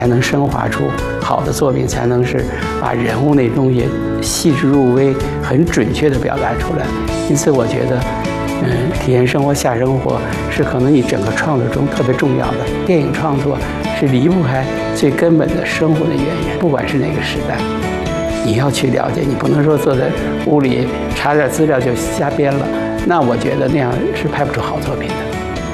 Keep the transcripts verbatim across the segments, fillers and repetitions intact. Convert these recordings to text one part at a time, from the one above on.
才能升华出好的作品，才能是把人物那东西细致入微、很准确地表达出来。因此，我觉得，嗯，体验生活、下生活是可能你整个创作中特别重要的。电影创作是离不开最根本的生活的渊源，不管是哪个时代，你要去了解，你不能说坐在屋里查点资料就瞎编了。那我觉得那样是拍不出好作品的。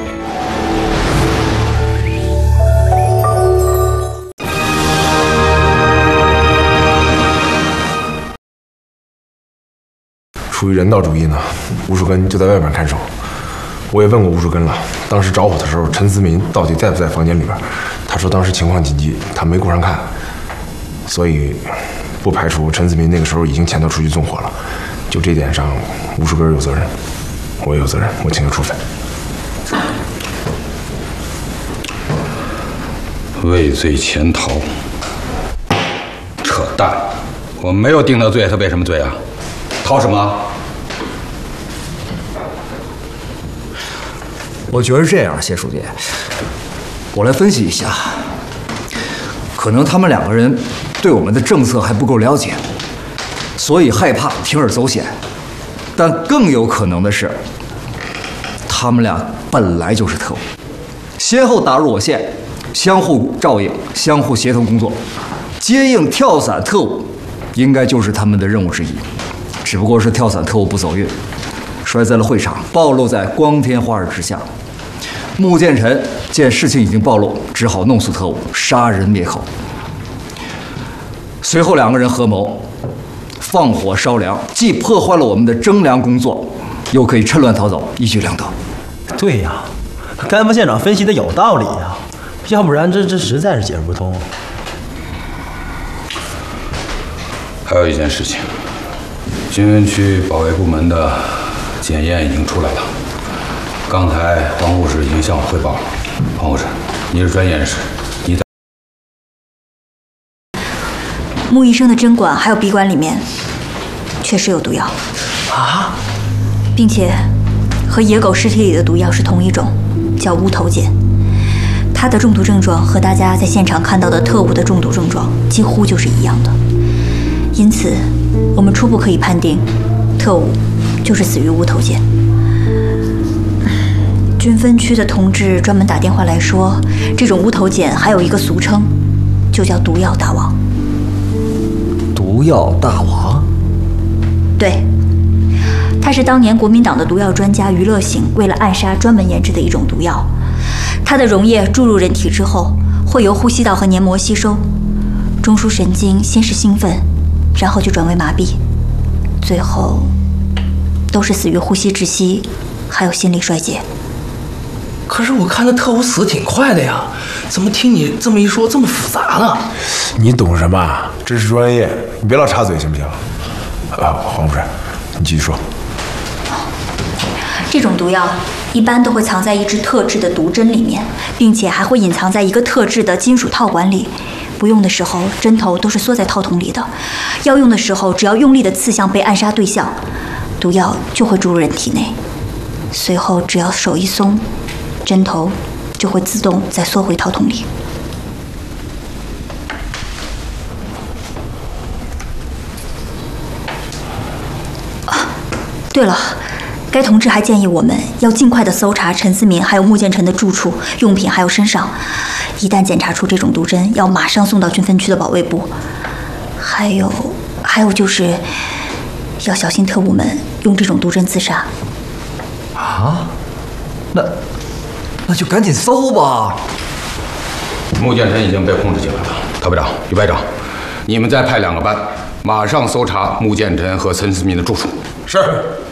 出于人道主义呢，吴树根就在外边看守。我也问过吴树根了，当时着火的时候，陈思民到底在不在房间里边？他说当时情况紧急，他没顾上看，所以不排除陈思民那个时候已经潜逃出去纵火了。就这点上，吴树根有责任，我也有责任，我请求处分。 畏罪潜逃，扯淡！我没有定他罪，他为什么罪啊？逃什么？ 我觉得这样，谢书记，我来分析一下。可能他们两个人对我们的政策还不够了解，所以害怕铤而走险。但更有可能的是，他们俩本来就是特务，先后打入我县，相互照应，相互协同工作，接应跳伞特务，应该就是他们的任务之一。只不过是跳伞特务不走运，摔在了会场，暴露在光天化日之下。穆建臣见事情已经暴露，只好弄死特务，杀人灭口。随后两个人合谋，放火烧粮，既破坏了我们的征粮工作，又可以趁乱逃走，一举两得。 对呀，甘副县长分析的有道理呀，要不然这这实在是解释不通。 还有一件事情。军分区保卫部门的检验已经出来了，刚才黄护士已经向我汇报了。黄护士，你是专业人士，你在穆医生的针管还有鼻管里面确实有毒药啊， 并且和野狗尸体里的毒药是同一种，叫乌头碱。它的中毒症状和大家在现场看到的特务的中毒症状几乎就是一样的，因此我们初步可以判定，特务就是死于乌头碱。军分区的同志专门打电话来说，这种乌头碱还有一个俗称，就叫毒药大王。 毒药大王？ 对，它是当年国民党的毒药专家余乐醒为了暗杀专门研制的一种毒药。它的溶液注入人体之后，会由呼吸道和黏膜吸收，中枢神经先是兴奋，然后就转为麻痹，最后都是死于呼吸窒息，还有心力衰竭。 可是我看那特务死挺快的呀，怎么听你这么一说这么复杂呢？ 你懂什么？这是专业，你别老插嘴行不行？啊，黄护士，你继续说。 这种毒药一般都会藏在一支特制的毒针里面，并且还会隐藏在一个特制的金属套管里。不用的时候，针头都是缩在套筒里的；要用的时候，只要用力地刺向被暗杀对象，毒药就会注入人体内。随后，只要手一松，针头就会自动再缩回套筒里。啊，对了。该同志还建议我们要尽快地搜查陈思民还有穆建臣的住处、用品还有身上，一旦检查出这种毒针，要马上送到军分区的保卫部。还有，还有就是要小心特务们用这种毒针自杀。 啊？那那就赶紧搜吧。 穆建臣已经被控制进来了，特班长、于排长，你们再派两个班，马上搜查穆建臣和陈思民的住处。 是。